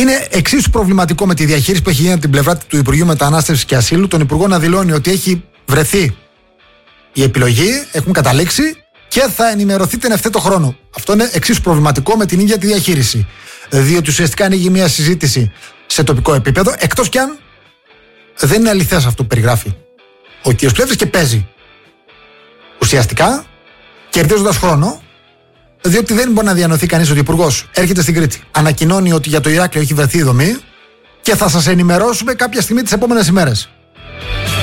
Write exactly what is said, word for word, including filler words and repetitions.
Είναι εξίσου προβληματικό με τη διαχείριση που έχει γίνει από την πλευρά του Υπουργείου Μετανάστευσης και Ασύλου, τον Υπουργό να δηλώνει ότι έχει βρεθεί η επιλογή, έχουν καταλήξει και θα ενημερωθείτε εν ευθέτω χρόνο. Αυτό είναι εξίσου προβληματικό με την ίδια τη διαχείριση. Διότι ουσιαστικά ανοίγει μια συζήτηση σε τοπικό επίπεδο, εκτός κι αν δεν είναι αληθές αυτό που περιγράφει ο κ. Πλεύρης και παίζει ουσιαστικά, κερδίζοντας χρόνο, διότι δεν μπορεί να διανοηθεί κανείς ότι ο Υπουργός έρχεται στην Κρήτη, ανακοινώνει ότι για το Ηράκλειο έχει βρεθεί η δομή και θα σας ενημερώσουμε κάποια στιγμή τις επόμενες ημέρες.